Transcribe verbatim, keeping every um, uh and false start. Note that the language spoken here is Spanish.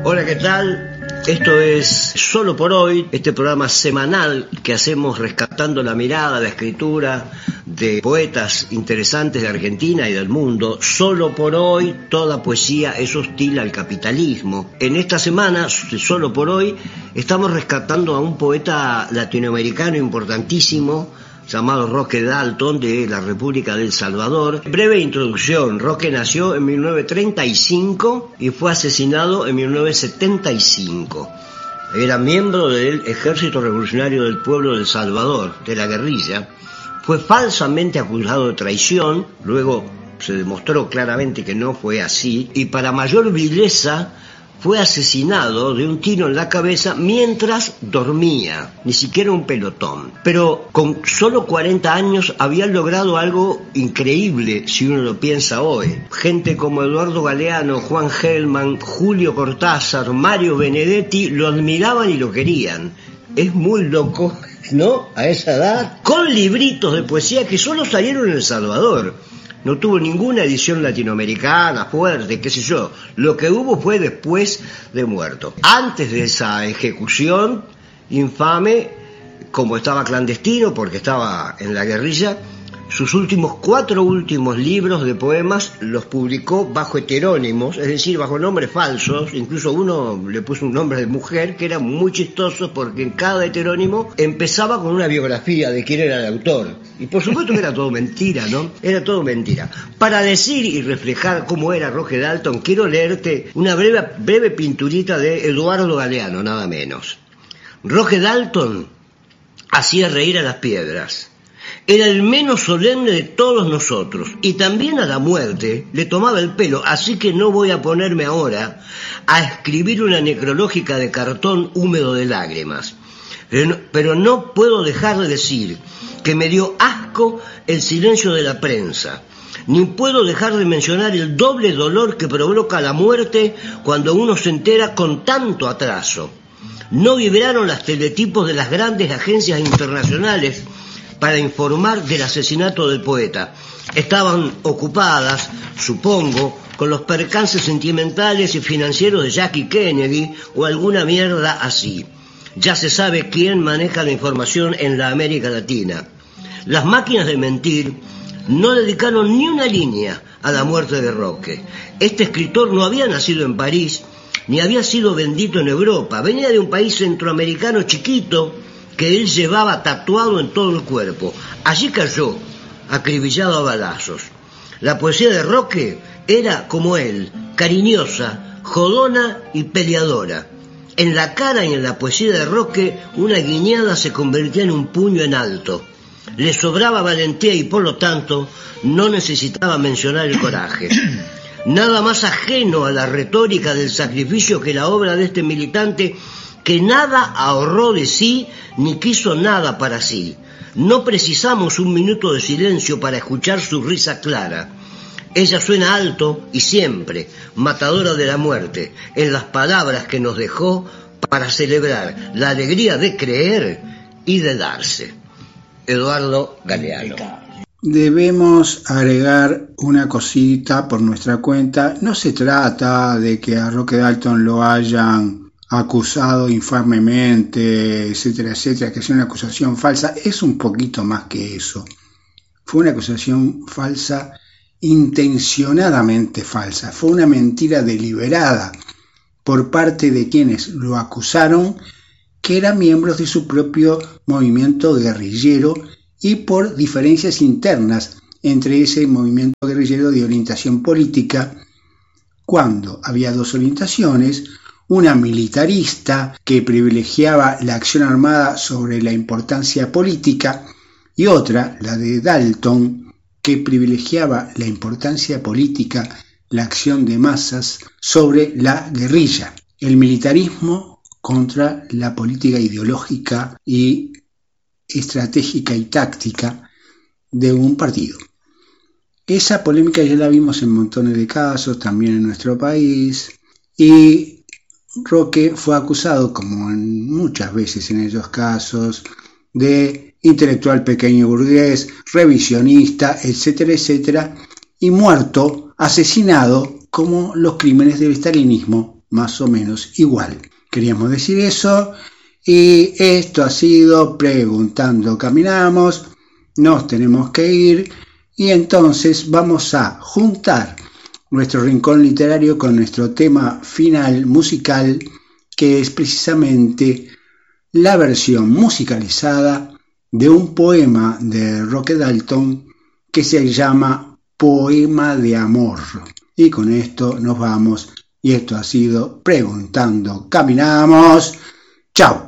Hola, ¿qué tal? Esto es Solo por Hoy, este programa semanal que hacemos rescatando la mirada, la escritura de poetas interesantes de Argentina y del mundo. Solo por hoy, toda poesía es hostil al capitalismo. En esta semana, Solo por Hoy, estamos rescatando a un poeta latinoamericano importantísimo, llamado Roque Dalton, de la República del Salvador. Breve introducción: Roque nació en mil novecientos treinta y cinco y fue asesinado en mil novecientos setenta y cinco. Era miembro del Ejército Revolucionario del Pueblo del Salvador, de la guerrilla. Fue falsamente acusado de traición, luego se demostró claramente que no fue así, y para mayor vileza fue asesinado de un tiro en la cabeza mientras dormía, ni siquiera un pelotón. Pero con solo cuarenta años había logrado algo increíble si uno lo piensa hoy. Gente como Eduardo Galeano, Juan Gelman, Julio Cortázar, Mario Benedetti lo admiraban y lo querían. Es muy loco, ¿no? A esa edad, con libritos de poesía que solo salieron en El Salvador. No tuvo ninguna edición latinoamericana fuerte, qué sé yo. Lo que hubo fue después de muerto. Antes de esa ejecución infame, como estaba clandestino porque estaba en la guerrilla, sus últimos cuatro últimos libros de poemas los publicó bajo heterónimos, es decir, bajo nombres falsos. Incluso uno le puso un nombre de mujer que era muy chistoso porque en cada heterónimo empezaba con una biografía de quién era el autor. Y por supuesto que era todo mentira, ¿no? Era todo mentira. Para decir y reflejar cómo era Roque Dalton, quiero leerte una breve, breve pinturita de Eduardo Galeano, nada menos. Roque Dalton hacía reír a las piedras. Era el menos solemne de todos nosotros, y también a la muerte le tomaba el pelo, así que no voy a ponerme ahora a escribir una necrológica de cartón húmedo de lágrimas. Pero no puedo dejar de decir que me dio asco el silencio de la prensa, ni puedo dejar de mencionar el doble dolor que provoca la muerte cuando uno se entera con tanto atraso. No vibraron las teletipos de las grandes agencias internacionales para informar del asesinato del poeta. Estaban ocupadas, supongo, con los percances sentimentales y financieros de Jackie Kennedy o alguna mierda así. Ya se sabe quién maneja la información en la América Latina. Las máquinas de mentir no dedicaron ni una línea a la muerte de Roque. Este escritor no había nacido en París, ni había sido bendito en Europa. Venía de un país centroamericano chiquito que él llevaba tatuado en todo el cuerpo. Allí cayó, acribillado a balazos. La poesía de Roque era, como él, cariñosa, jodona y peleadora. En la cara y en la poesía de Roque, una guiñada se convertía en un puño en alto. Le sobraba valentía y, por lo tanto, no necesitaba mencionar el coraje. Nada más ajeno a la retórica del sacrificio que la obra de este militante, que nada ahorró de sí ni quiso nada para sí. No precisamos un minuto de silencio para escuchar su risa clara. Ella suena alto y siempre, matadora de la muerte, en las palabras que nos dejó para celebrar la alegría de creer y de darse. Eduardo Galeano. Debemos agregar una cosita por nuestra cuenta. No se trata de que a Roque Dalton lo hayan acusado infamemente, etcétera, etcétera, que sea una acusación falsa. Es un poquito más que eso. Fue una acusación falsa, intencionadamente falsa. Fue una mentira deliberada por parte de quienes lo acusaron, que eran miembros de su propio movimiento guerrillero, y por diferencias internas entre ese movimiento guerrillero de orientación política, cuando había dos orientaciones: una militarista que privilegiaba la acción armada sobre la importancia política, y otra, la de Dalton, que privilegiaba la importancia política, la acción de masas, sobre la guerrilla. El militarismo contra la política ideológica y estratégica y táctica de un partido. Esa polémica ya la vimos en montones de casos, también en nuestro país, y Roque fue acusado, como en muchas veces en esos casos, de intelectual pequeño burgués, revisionista, etcétera, etcétera, y muerto, asesinado, como los crímenes del estalinismo más o menos igual. Queríamos decir eso, y esto ha sido Preguntando Caminamos. Nos tenemos que ir, y entonces vamos a juntar nuestro rincón literario con nuestro tema final musical, que es precisamente la versión musicalizada de un poema de Roque Dalton que se llama Poema de Amor. Y con esto nos vamos, y esto ha sido Preguntando Caminamos. ¡Chao!